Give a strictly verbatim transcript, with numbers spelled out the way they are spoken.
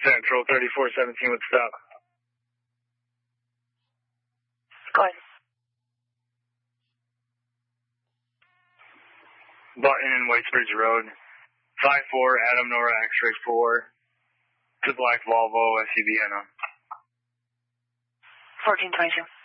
Central thirty-four seventeen would stop. Go ahead. Button and Whitesbridge Road. five four Adam Nora X-ray four. To black Volvo S C V N O. fourteen twenty-two.